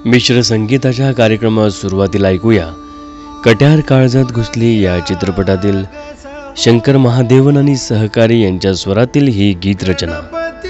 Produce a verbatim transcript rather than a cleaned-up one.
मिश्र संगीताच्या कार्यक्रमात सुरुवातीला ऐकूया कट्यार काळजात घुसली या चित्रपटातील शंकर महादेवन आणि सहकारी यांच्या स्वरातील ही गीत रचना।